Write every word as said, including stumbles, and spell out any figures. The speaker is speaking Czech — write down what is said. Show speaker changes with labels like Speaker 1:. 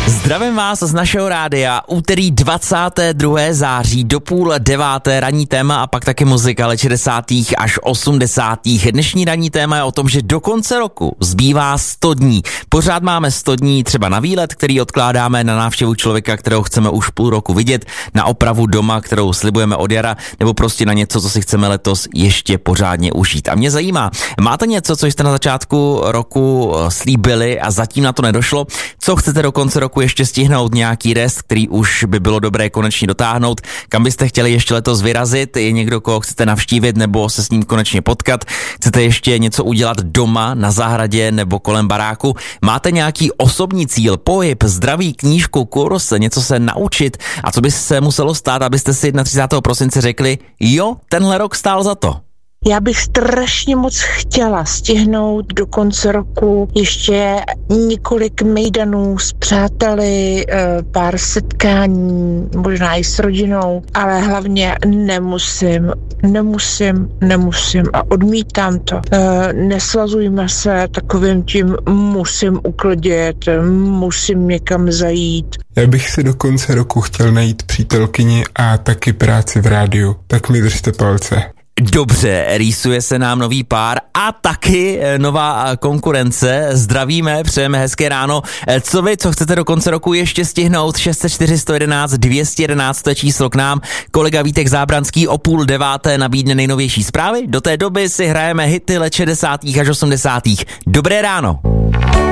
Speaker 1: Zdravím vás z našeho rádia. Úterý dvacátého druhého září do půl deváté ranní téma a pak taky muzika let šedesátých až osmdesátých. Dnešní ranní téma je o tom, že do konce roku zbývá sto dní. Pořád máme sto dní třeba na výlet, který odkládáme, na návštěvu člověka, kterého chceme už půl roku vidět, na opravu doma, kterou slibujeme od jara, nebo prostě na něco, co si chceme letos ještě pořádně užít. A mě zajímá, máte něco, co jste na začátku roku slíbili a zatím na to nedošlo? Co chcete do konce roku ještě stihnout, nějaký rest, který už by bylo dobré konečně dotáhnout? Kam byste chtěli ještě letos vyrazit? Je někdo, koho chcete navštívit nebo se s ním konečně potkat? Chcete ještě něco udělat doma, na zahradě nebo kolem baráku? Máte nějaký osobní cíl, pohyb, zdraví, knížku, kurz, něco se naučit? A co by se muselo stát, abyste si třicátého prvního prosince řekli, jo, tenhle rok stál za to?
Speaker 2: Já bych strašně moc chtěla stihnout do konce roku ještě několik mejdanů s přáteli, pár setkání, možná i s rodinou, ale hlavně nemusím, nemusím, nemusím a odmítám to. Neslazujme se takovým tím musím uklidit, musím někam zajít.
Speaker 3: Já bych si do konce roku chtěl najít přítelkyni a taky práci v rádiu, tak mi držte palce.
Speaker 1: Dobře, rýsuje se nám nový pár a taky nová konkurence. Zdravíme, přejeme hezké ráno. Co vy, co chcete do konce roku ještě stihnout? šest set čtyři sto jedenáct dvě stě jedenáct, to je číslo k nám. Kolega Vítek Zábranský o půl deváté nabídne nejnovější zprávy. Do té doby si hrajeme hity let šedesátých až osmdesátých. Dobré ráno.